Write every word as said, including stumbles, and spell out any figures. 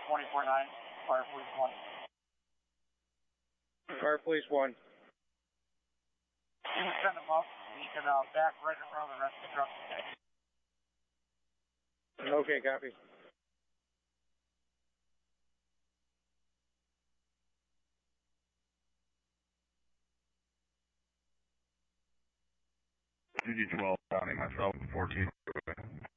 twenty-four nine, Fire Police one. Fire Police one. You can send them up. You can uh, back right around the rest of the truck. Okay, copy. G G twelve, County, myself, fourteen.